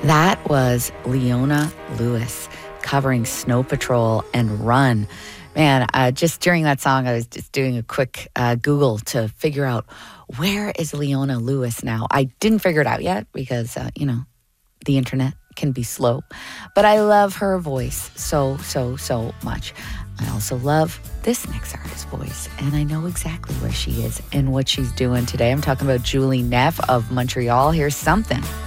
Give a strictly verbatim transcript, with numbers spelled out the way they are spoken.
That was Leona Lewis covering Snow Patrol and Run. Man, uh, just during that song, I was just doing a quick uh, Google to figure out where is Leona Lewis now. I didn't figure it out yet because, uh, you know, the internet can be slow. But I love her voice so, so, so much. I also love this next artist's voice, and I know exactly where she is and what she's doing today. I'm talking about Julie Neff of Montreal. Here's Something.